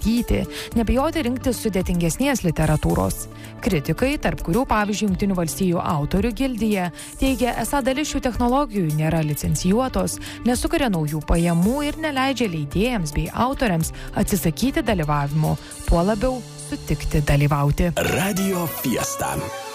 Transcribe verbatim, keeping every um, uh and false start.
įsigyti, nebijoti rinktis sudėtingesnės literatūros. Kritikai, tarp kurių pavyzdžiui Jungtinių valstijų autorių gildija, teigia, esą dalis šių technologijų nėra licencijuotos, nesukuria naujų pajamų ir neleidžia leidėjams bei autoriams atsisakyti dalyvavimo, tuo labiau sutikti dalyvauti. Radio Fiesta.